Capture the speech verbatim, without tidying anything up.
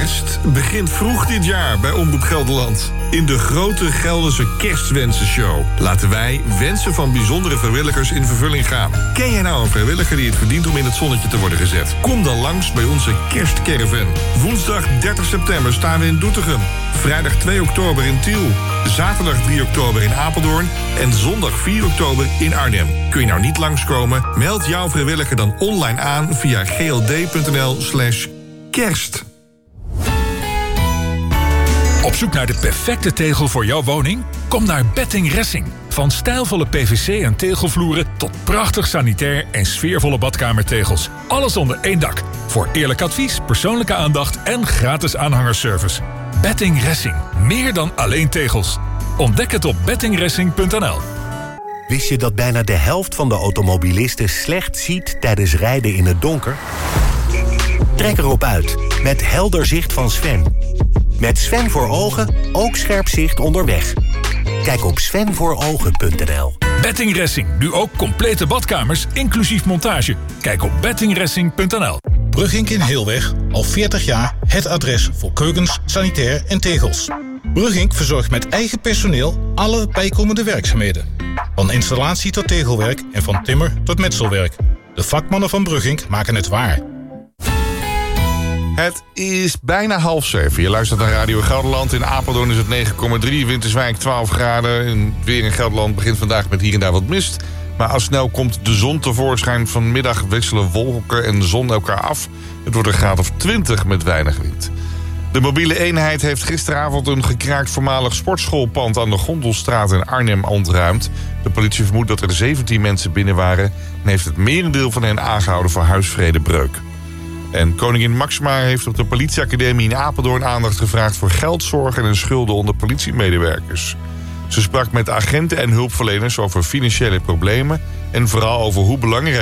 Kerst begint vroeg dit jaar bij Omroep Gelderland. In de grote Gelderse Kerstwensenshow laten wij wensen van bijzondere vrijwilligers in vervulling gaan. Ken jij nou een vrijwilliger die het verdient om in het zonnetje te worden gezet? Kom dan langs bij onze kerstcaravan. Woensdag dertig september staan we in Doetinchem. Vrijdag twee oktober in Tiel. Zaterdag drie oktober in Apeldoorn. En zondag vier oktober in Arnhem. Kun je nou niet langskomen? Meld jouw vrijwilliger dan online aan via gld.nl slash kerst. Op zoek naar de perfecte tegel voor jouw woning? Kom naar Betting Ressing. Van stijlvolle P V C en tegelvloeren tot prachtig sanitair en sfeervolle badkamertegels. Alles onder één dak. Voor eerlijk advies, persoonlijke aandacht en gratis aanhangerservice. Betting Ressing. Meer dan alleen tegels. Ontdek het op betting ressing punt n l. Wist je dat bijna de helft van de automobilisten slecht ziet tijdens rijden in het donker? Trek erop uit met helder zicht van Sven. Met Sven voor ogen ook scherp zicht onderweg. Kijk op sven voor ogen punt n l. Betting Ressing. Nu ook complete badkamers, inclusief montage. Kijk op betting ressing punt n l. Brugink in Heelweg, al veertig jaar het adres voor keukens, sanitair en tegels. Brugink verzorgt met eigen personeel alle bijkomende werkzaamheden. Van installatie tot tegelwerk en van timmer tot metselwerk. De vakmannen van Brugink maken het waar. Het is bijna half zeven. Je luistert naar Radio Gelderland. In Apeldoorn is het negen komma drie, Winterswijk twaalf graden. En weer in Gelderland begint vandaag met hier en daar wat mist. Maar al snel komt de zon tevoorschijn. Vanmiddag wisselen wolken en de zon elkaar af. Het wordt een graad of twintig met weinig wind. De mobiele eenheid heeft gisteravond een gekraakt voormalig sportschoolpand aan de Gondelstraat in Arnhem ontruimd. De politie vermoedt dat er zeventien mensen binnen waren en heeft het merendeel van hen aangehouden voor huisvredebreuk. En koningin Maxima heeft op de politieacademie in Apeldoorn aandacht gevraagd voor geldzorgen en schulden onder politiemedewerkers. Ze sprak met agenten en hulpverleners over financiële problemen en vooral over hoe belangrijk